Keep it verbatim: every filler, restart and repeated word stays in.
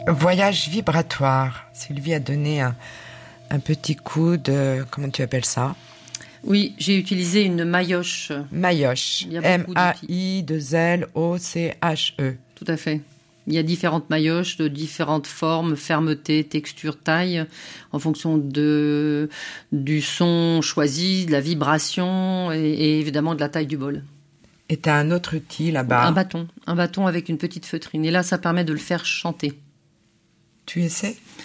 Voyage vibratoire. Sylvie a donné un, un petit coup de... Comment tu appelles ça ? Oui, j'ai utilisé une maillotche. Maillotche. M A I deux L O C H E. Tout à fait. Il y a différentes maillotches de différentes formes, fermeté, texture, taille, en fonction de, du son choisi, de la vibration et, et évidemment de la taille du bol. Et tu as un autre outil là-bas ? Un bâton. Un bâton avec une petite feutrine. Et là, ça permet de le faire chanter. Tu essaies ?